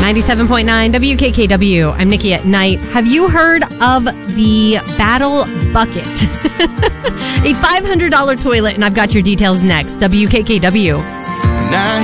97.9 WKKW. I'm Nikki at Night. Have you heard of the Battle Bucket? A $500 toilet, and I've got your details next. WKKW. Now